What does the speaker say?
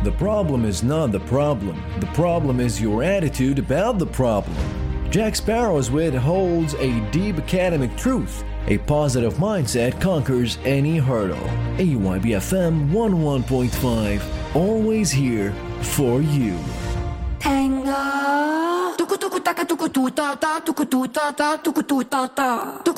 The problem is not the problem. The problem is your attitude about the problem. Jack Sparrow's wit holds a deep academic truth. A positive mindset conquers any hurdle. AYB FM 11.5, always here for you. Tango. Tuku tuku taka tuku tu ta ta tuku tu ta ta tuku tu ta ta.